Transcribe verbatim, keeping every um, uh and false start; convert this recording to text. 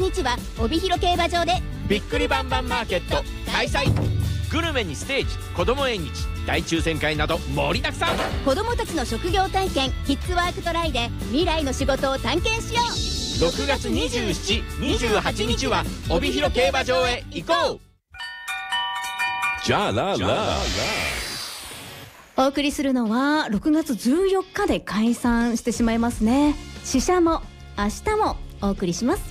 にちは帯広競馬場でびっくりバンバンマーケット開催。グルメにステージ、子ども縁日、大抽選会など盛りだくさん。 子どもたちの職業体験キッズワークトライで未来の仕事を探検しよう。 ろくがつにじゅうしち、にじゅうはちにちは帯広競馬場へ行こう。 じゃららお送りするのはろくがつじゅうよっかで解散してしまいますね。ししゃも明日もお送りします。